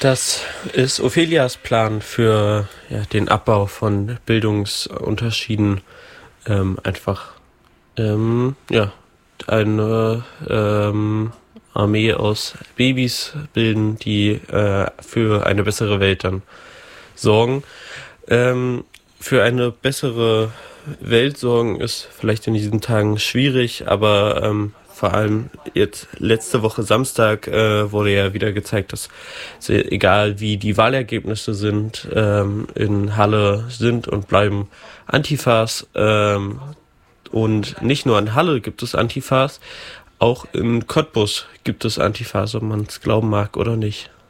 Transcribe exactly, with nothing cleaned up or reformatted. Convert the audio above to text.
Das ist Ophelias Plan für ja, den Abbau von Bildungsunterschieden. Ähm, einfach ähm, ja, eine ähm, Armee aus Babys bilden, die äh, für eine bessere Welt dann sorgen. Ähm, für eine bessere Welt sorgen ist vielleicht in diesen Tagen schwierig, aber ähm, vor allem jetzt letzte Woche Samstag äh, wurde ja wieder gezeigt, dass sie, egal wie die Wahlergebnisse sind, ähm, in Halle sind und bleiben Antifas. Ähm, und nicht nur in Halle gibt es Antifas, auch in Cottbus gibt es Antifas, ob man es glauben mag oder nicht.